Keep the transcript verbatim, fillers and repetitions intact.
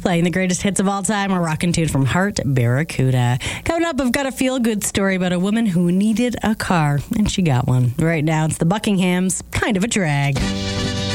Playing the greatest hits of all time, a rockin' tune from Heart Barracuda. Coming up, I've got a feel-good story about a woman who needed a car, and she got one. Right now, it's the Buckinghams, Kind of a Drag.